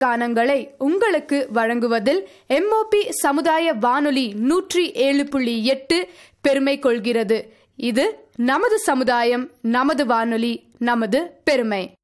கானங்களை உங்களுக்கு வழங்குவதில் எம்ஓபி சமுதாய வானொலி 107.8 பெருமை கொள்கிறது. இது நமது சமுதாயம், நமது வானொலி, நமது பெருமை.